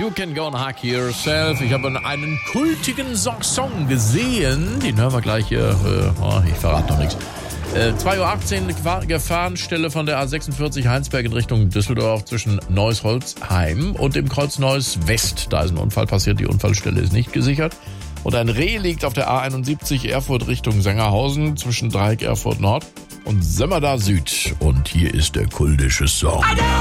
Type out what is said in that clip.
You can go and hack yourself. Ich habe einen kultigen Song gesehen. Den hören wir gleich hier. Ich verrate noch nichts. 2:18 Uhr Gefahrenstelle von der A46 Heinsberg in Richtung Düsseldorf zwischen Neuss-Holzheim und dem Kreuz Neuss West. Da ist ein Unfall passiert, die Unfallstelle ist nicht gesichert. Und ein Reh liegt auf der A71 Erfurt Richtung Sengerhausen zwischen Dreieck Erfurt Nord und Sömmerda Süd. Und hier ist der kultische Song.